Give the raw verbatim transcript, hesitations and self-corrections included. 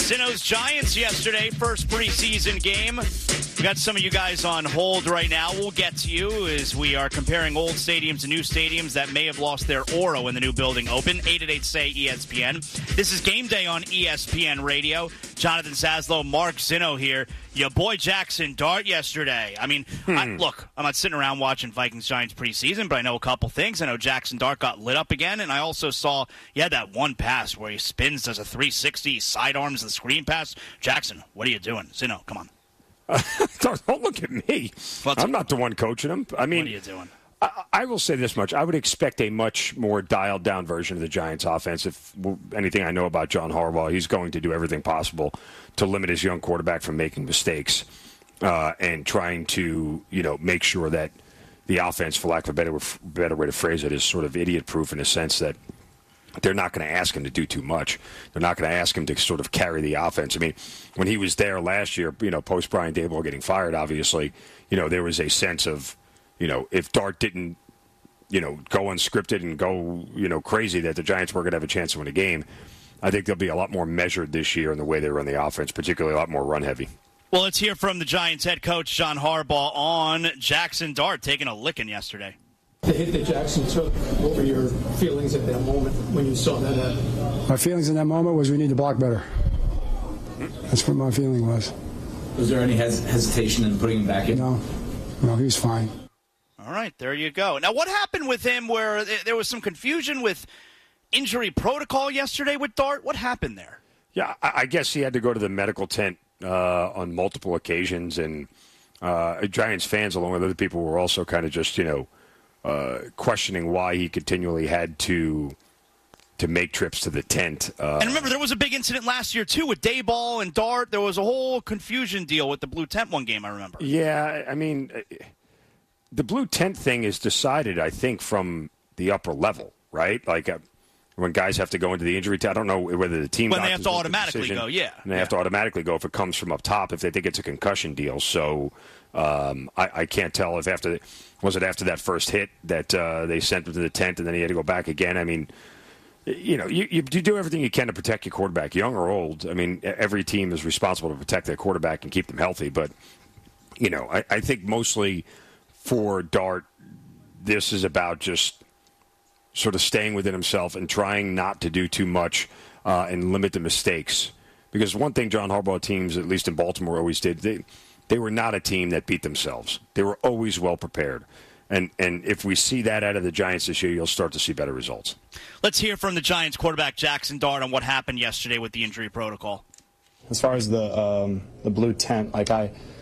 Zino's Giants yesterday, first preseason game. We got some of you guys on hold right now. We'll get to you as we are comparing old stadiums to new stadiums that may have lost their aura when the new building opened. eight eight eight S A Y E S P N. This is Game Day on E S P N Radio. Jonathan Saslow, Mark Zino here. Your boy Jackson Dart yesterday. I mean, hmm. I, look, I'm not sitting around watching Vikings-Giants preseason, but I know a couple things. I know Jackson Dart got lit up again, and I also saw he had that one pass where he spins, does a three sixty, sidearms the screen pass. Jackson, what are you doing? Zino, come on. Uh, don't, don't look at me. Well, I'm not the one coaching him. I mean, what are you doing? I, I will say this much. I would expect a much more dialed-down version of the Giants' offense. If anything I know about John Harbaugh, he's going to do everything possible to limit his young quarterback from making mistakes uh, and trying to, you know, make sure that the offense, for lack of a better, better way to phrase it, is sort of idiot-proof in the sense that they're not going to ask him to do too much. They're not going to ask him to sort of carry the offense. I mean, when he was there last year, you know, post Brian Daboll getting fired, obviously, you know, there was a sense of, you know, if Dart didn't, you know, go unscripted and go, you know, crazy, that the Giants weren't going to have a chance to win a game. I think they'll be a lot more measured this year in the way they run the offense, particularly a lot more run-heavy. Well, let's hear from the Giants head coach, John Harbaugh, on Jackson Dart taking a licking yesterday. The hit that Jackson took, what were your feelings at that moment when you saw that happen? My feelings in that moment was we need to block better. That's what my feeling was. Was there any hes- hesitation in putting him back in? No. No, he was fine. All right, there you go. Now, what happened with him where there was some confusion with injury protocol yesterday with Dart? What happened there? Yeah, I guess he had to go to the medical tent uh, on multiple occasions, and uh, Giants fans, along with other people, were also kind of just, you know, Uh, questioning why he continually had to to make trips to the tent. Uh, and remember, there was a big incident last year, too, with Daboll and Dart. There was a whole confusion deal with the blue tent one game, I remember. Yeah, I mean, the blue tent thing is decided, I think, from the upper level, right? Like uh, when guys have to go into the injury tent. I don't know whether the team When they have to automatically go, yeah. And they yeah. have to automatically go if it comes from up top, if they think it's a concussion deal. So um, I, I can't tell if after – was it after that first hit that uh, they sent him to the tent and then he had to go back again? I mean, you know, you, you do everything you can to protect your quarterback, young or old. I mean, every team is responsible to protect their quarterback and keep them healthy. But, you know, I, I think mostly for Dart, this is about just sort of staying within himself and trying not to do too much uh, and limit the mistakes. Because one thing John Harbaugh teams, at least in Baltimore, always did, they – They were not a team that beat themselves. They were always well prepared. And and if we see that out of the Giants this year, you'll start to see better results. Let's hear from the Giants quarterback, Jackson Dart, on what happened yesterday with the injury protocol. As far as the um, the blue tent, like I